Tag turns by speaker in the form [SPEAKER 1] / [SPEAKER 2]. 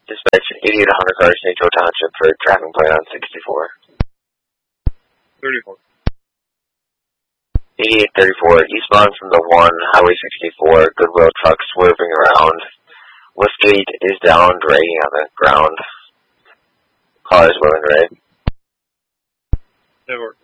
[SPEAKER 1] Dispatch 8800 car, St. Joe Township for traffic plate on 64.
[SPEAKER 2] 34.
[SPEAKER 1] 8834, eastbound from the 1, Highway 64, Goodwill truck swerving around. Liftgate is down, dragging on the ground. Car is willing to ride.
[SPEAKER 2] That works.